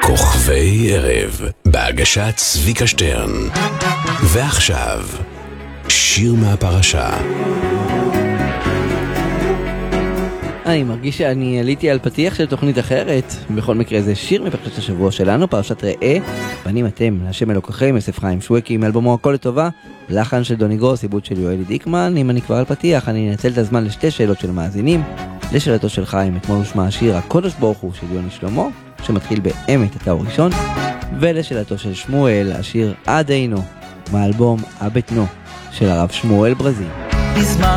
כוכבי ערב, בהגשת צביקה שטרן. ועכשיו, שיר מהפרשה. אני מרגיש שאני עליתי על פתיח של תוכנית אחרת. בכל מקרה זה שיר מפרשת השבוע שלנו, פרשת ראה. בנים אתם, להשם אלוקיכם, יוסף חיים שווקי עם אלבומו הכל לטובה, לחן של דוני גרוס, עיבוד של יואלי דיקמן. אם אני כבר על פתיח, אני אנצל את הזמן לשתי שאלות של מאזינים. לשאלתו של חיים, אתמול הושמע השיר הקודש ברוך הוא של יוני שלמה, שמתחיל באמת את האור ראשון, ולשאלתו של שמואל, השיר עד אינו, מאלבום הבטנו של הרב שמואל ברזיל. בזמן